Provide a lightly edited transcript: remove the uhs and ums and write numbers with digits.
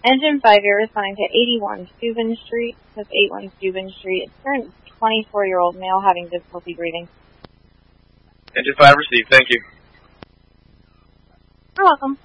Engine 5, you're responding to 81 Steuben Street. That's 81 Steuben Street. It's current 24-year-old male having difficulty breathing. Engine 5 received. Thank you. You're welcome.